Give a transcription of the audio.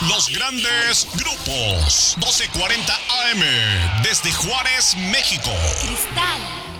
Los grandes grupos. 1240 AM. Desde Juárez, México. Cristal